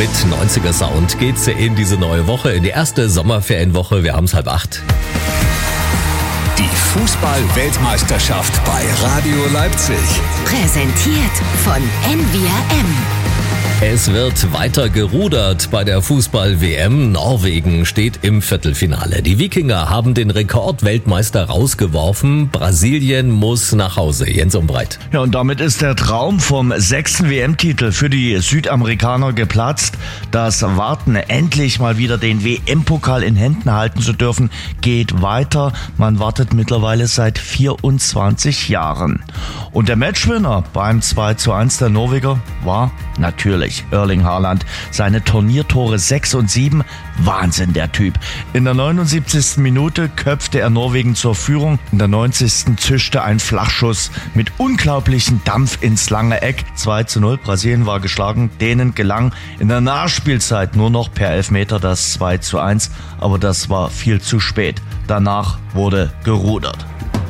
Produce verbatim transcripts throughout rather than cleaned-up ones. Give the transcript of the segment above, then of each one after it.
Mit neunziger Sound geht's in diese neue Woche, in die erste Sommerferienwoche. Wir haben's halb acht. Die Fußball-Weltmeisterschaft bei Radio Leipzig. Präsentiert von N V R M. Es wird weiter gerudert bei der Fußball-W M. Norwegen steht im Viertelfinale. Die Wikinger haben den Rekordweltmeister rausgeworfen. Brasilien muss nach Hause. Jens Umbreit. Ja, und damit ist der Traum vom sechsten W M-Titel für die Südamerikaner geplatzt. Das Warten, endlich mal wieder den W M-Pokal in Händen halten zu dürfen, geht weiter. Man wartet mittlerweile seit vierundzwanzig Jahren. Und der Matchwinner beim zwei zu eins der Norweger war natürlich Erling Haaland. Seine Turniertore sechs und sieben, Wahnsinn der Typ. In der neunundsiebzigsten Minute köpfte er Norwegen zur Führung. In der neunzigsten zischte ein Flachschuss mit unglaublichem Dampf ins lange Eck. zwei zu null, Brasilien war geschlagen. Denen gelang in der Nachspielzeit nur noch per Elfmeter das zwei zu eins. Aber das war viel zu spät. Danach wurde gerudert.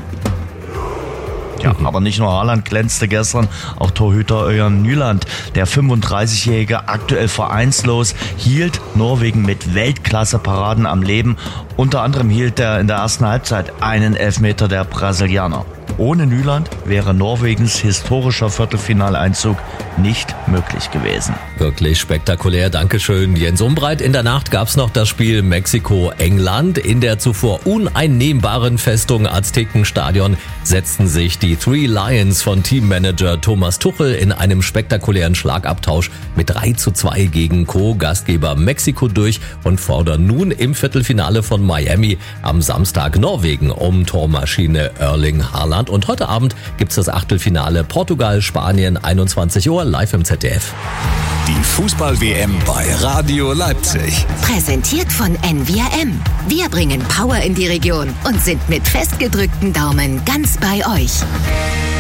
Ja, aber nicht nur Haaland glänzte gestern, auch Torhüter Örjan Nyland, der fünfunddreißigjährige, aktuell vereinslos, hielt Norwegen mit Weltklasse-Paraden am Leben. Unter anderem hielt er in der ersten Halbzeit einen Elfmeter der Brasilianer. Ohne Nyland wäre Norwegens historischer Viertelfinaleinzug nicht möglich gewesen. Wirklich spektakulär, Dankeschön Jens Umbreit. In der Nacht gab's noch das Spiel Mexiko-England. In der zuvor uneinnehmbaren Festung Aztekenstadion setzten sich die Three Lions von Teammanager Thomas Tuchel in einem spektakulären Schlagabtausch mit drei zu zwei gegen Co-Gastgeber Mexiko durch und fordern nun im Viertelfinale von Miami am Samstag Norwegen um Tormaschine Erling Haaland. Und heute Abend gibt's das Achtelfinale Portugal-Spanien, einundzwanzig Uhr, live im Z D F. Die Fußball-W M bei Radio Leipzig. Präsentiert von N V R M. Wir bringen Power in die Region und sind mit festgedrückten Daumen ganz bei euch.